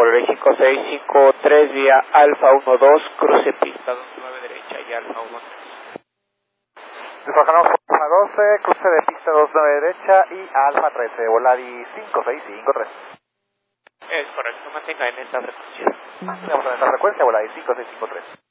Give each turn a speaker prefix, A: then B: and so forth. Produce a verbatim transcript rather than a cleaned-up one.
A: Volarí cinco seis cinco tres vía Alfa uno dos, cruce pista dos nueve derecha y Alfa uno tres.
B: Descolocamos por Alfa doce, cruce de pista dos nueve derecha y Alfa trece, Volarí cinco seis cinco tres.
A: Es correcto, mantenga en esta frecuencia.
B: Mantenemos en esta frecuencia, Volarí cinco seis cinco tres.